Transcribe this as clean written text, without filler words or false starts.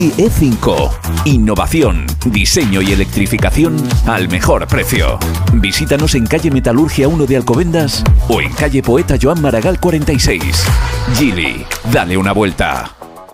E5. Innovación, diseño y electrificación al mejor precio. Visítanos en calle Metalurgia 1 de Alcobendas o en calle Poeta Joan Maragall 46. Geely, dale una vuelta.